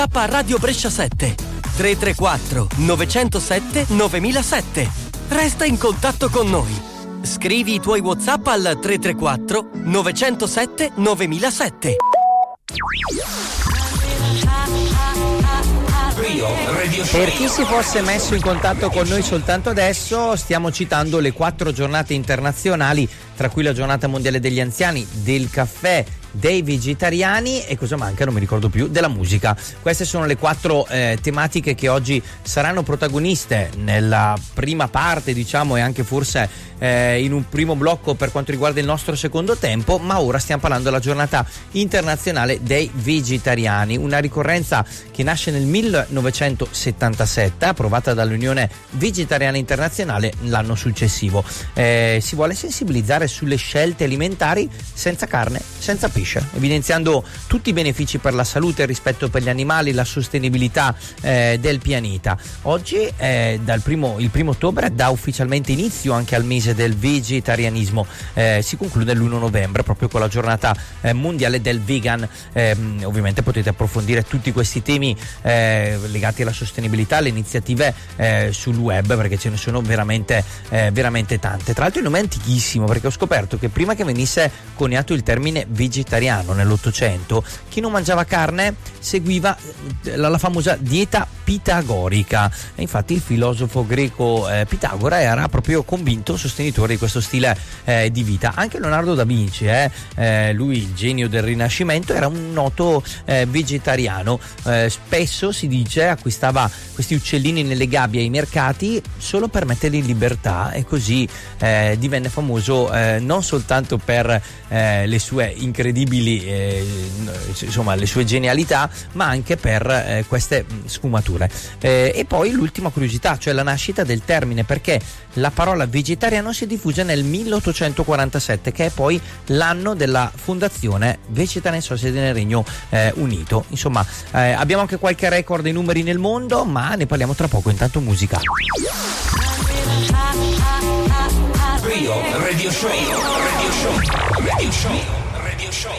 a Radio Brescia 7 334 907 9007. Resta in contatto con noi. Scrivi i tuoi WhatsApp al 334 907 9007. Per chi si fosse messo in contatto con noi soltanto adesso, stiamo citando le 4 giornate internazionali, tra cui la giornata mondiale degli anziani, del caffè, dei vegetariani e cosa manca, non mi ricordo più, della musica. Queste sono le 4 tematiche che oggi saranno protagoniste nella prima parte, diciamo, e anche forse in un primo blocco per quanto riguarda il nostro secondo tempo, ma ora stiamo parlando della giornata internazionale dei vegetariani, una ricorrenza che nasce nel 1977, approvata dall'Unione Vegetariana Internazionale l'anno successivo. Si vuole sensibilizzare sulle scelte alimentari senza carne, senza pesce, evidenziando tutti i benefici per la salute, il rispetto per gli animali, la sostenibilità del pianeta. Oggi, il primo ottobre, dà ufficialmente inizio anche al mese del vegetarianismo. Si conclude l'1 novembre proprio con la giornata mondiale del vegan. Ovviamente potete approfondire tutti questi temi legati alla sostenibilità, le iniziative sul web, perché ce ne sono veramente tante. Tra l'altro il nome è antichissimo, perché ho scoperto che prima che venisse coniato il termine vegetariano nell'800, chi non mangiava carne seguiva la famosa dieta pitagorica, e infatti il filosofo greco Pitagora era proprio convinto sostenitore di questo stile di vita. Anche Leonardo da Vinci, lui il genio del Rinascimento, era un noto vegetariano. Spesso si dice acquistava questi uccellini nelle gabbie ai mercati solo per metterli in libertà, e così divenne famoso non soltanto per le sue incredibili le sue genialità, ma anche per queste sfumature. E poi l'ultima curiosità, cioè la nascita del termine, perché la parola vegetariano si diffuse nel 1847, che è poi l'anno della fondazione Vegetarian Society nel Regno Unito. Insomma, abbiamo anche qualche record dei numeri nel mondo, ma ne parliamo tra poco. Intanto musica. Radio Show.